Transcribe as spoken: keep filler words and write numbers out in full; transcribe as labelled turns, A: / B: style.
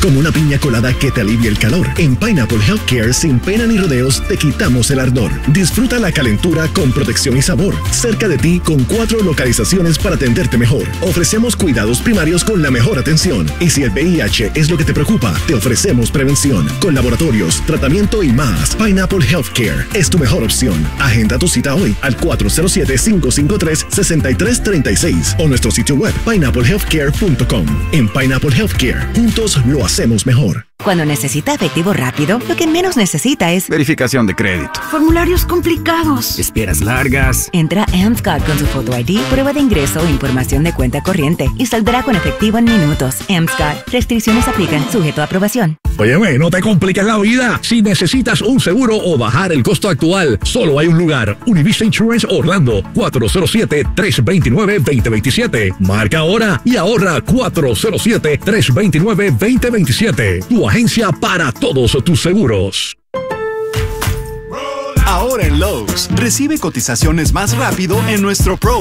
A: como una piña colada que te alivia el calor. En Pineapple Healthcare, sin pena ni rodeos, te quitamos el ardor. Disfruta la calentura con protección y sabor. Cerca de ti, con cuatro localizaciones para atenderte mejor. Ofrecemos cuidados primarios con la mejor atención. Y si el V I H es lo que te preocupa, te ofrecemos prevención, con laboratorios, tratamiento y más. Pineapple Healthcare es tu mejor opción. Agenda tu cita hoy al cuatro cero siete, cinco cinco tres, seis tres tres seis o nuestro sitio web pineapple healthcare punto com. En Pineapple Healthcare, juntos lo hacemos mejor.
B: Cuando necesita efectivo rápido, lo que menos necesita es
C: verificación de crédito,
B: formularios complicados,
C: esperas largas.
B: Entra a AmScot con su Photo I D, prueba de ingreso o información de cuenta corriente y saldrá con efectivo en minutos. AmScot. Restricciones aplican, sujeto a aprobación.
D: Óyeme, no te compliques la vida. Si necesitas un seguro o bajar el costo actual, solo hay un lugar. Univista Insurance Orlando, cuatro cero siete, tres dos nueve, dos cero dos siete. Marca ahora y ahorra cuatro cero siete, tres dos nueve, dos cero dos siete. Tu agencia para todos tus seguros.
E: Ahora en Lowe's, recibe cotizaciones más rápido en nuestro Pro